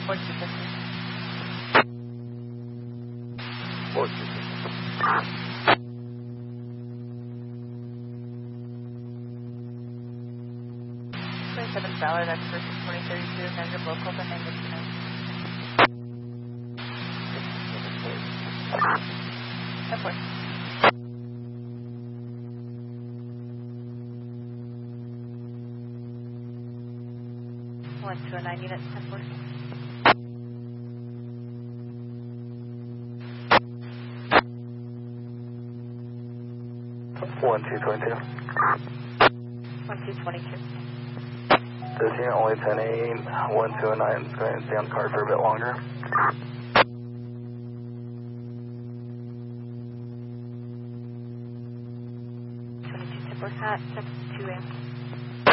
Ballard, expiration 2032, negative local, and negative unit. Of course. One to a 9 unit, 10 force. One two 22. 1222. This unit only 10-8, 1209 is going to stay on the card for a bit longer. Hat, 2 a.m.